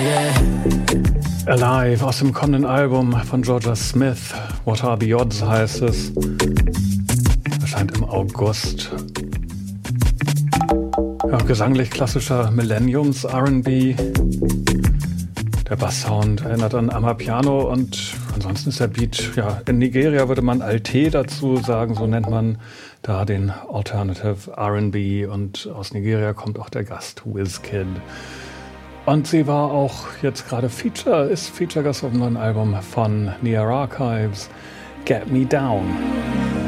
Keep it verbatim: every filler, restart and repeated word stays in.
Alive aus dem kommenden Album von Jorja Smith. What Are the Odds heißt es. Erscheint im August. Ja, gesanglich klassischer Millenniums-R and B. Der Basssound erinnert an Amapiano und ansonsten ist der Beat, ja, in Nigeria würde man Alte dazu sagen, so nennt man da den Alternative R and B, und aus Nigeria kommt auch der Gast Wizkid. Und sie war auch jetzt gerade Feature, ist Feature-Gast auf dem neuen Album von Near Archives, Get Me Down.